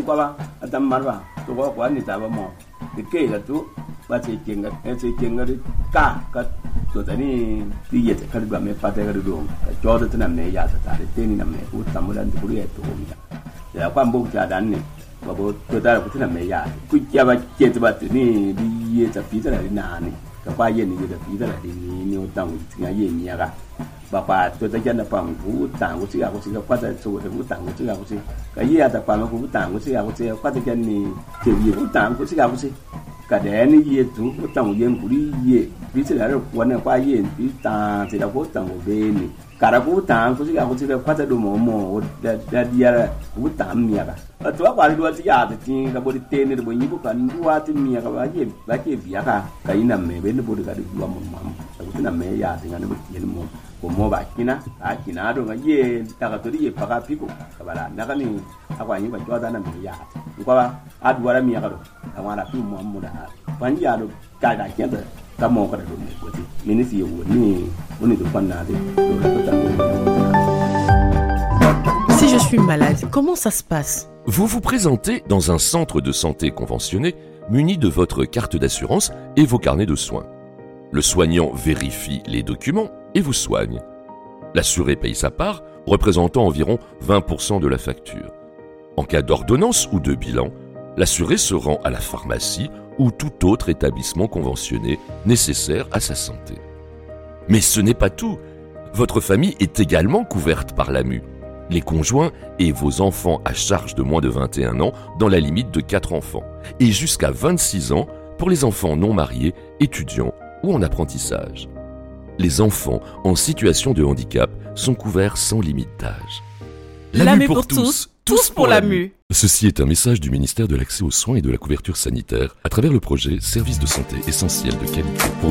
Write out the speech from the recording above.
qua ba atam marwa to ko kwa ni ta ba mo de ke ga tu ba che kenga de ka to tani ti ye ta kar ba me pa ta ga do ka jo de tan me ya ta de te ni na me ku tam mu dan ku ye to mi ya kwa mbo cha dan ni ba bo to ta ku tan me ya ku ya ba che ta ba ni di ye ta pi ta na ni ka kwa ye ni de pi ta ni o tang ti ga ye ni ya ga bà bà tôi ta dân là bằng vũ tàng của chị qua tại chỗ để vũ tàng của chị cái gì ta bằng vũ tàng của chị qua tại dân này thì gì vũ tàng của chị cả đẻ này gì chúng vũ tàng dân của đi gì ví dụ là quán này qua gì ví tàng thì là vũ tàng của bên này cả là vũ tàng của chị qua tại đồ mồ đã đi ra vũ tàng mía cả ở chỗ qua đi đua chị thì chỉ là body tên này body bút cần đua thì mía cả bà chị bía cả cái nằm mẹ bên nó body cả được đua mồm cái nằm mẹ ya thì nó body tiền mồm mo ba kina do nga ye taka to ye paka piko kabala nakani akwa nyi ba jwa na mi ya ko ba adwara mi ya do awara fi mo mo da banji ya do ka da kenda ka mo ka do ne ko ti minisi ye woni do panna de Si je suis malade, comment ça se passe? Vous vous présentez dans un centre de santé conventionné muni de votre carte d'assurance et vos carnets de soins. Le soignant vérifie les documents et vous soigne. L'assuré paye sa part, représentant environ 20% de la facture. En cas d'ordonnance ou de bilan, l'assuré se rend à la pharmacie ou tout autre établissement conventionné nécessaire à sa santé. Mais ce n'est pas tout. Votre famille est également couverte par l'AMU. Les conjoints et vos enfants à charge de moins de 21 ans dans la limite de 4 enfants et jusqu'à 26 ans pour les enfants non mariés, étudiants ou en apprentissage. Les enfants en situation de handicap sont couverts sans limite d'âge. L'AMU pour tous, tous pour l'AMU. Ceci est un message du ministère de l'Accès aux soins et de la couverture sanitaire à travers le projet Services de santé essentiels de qualité pour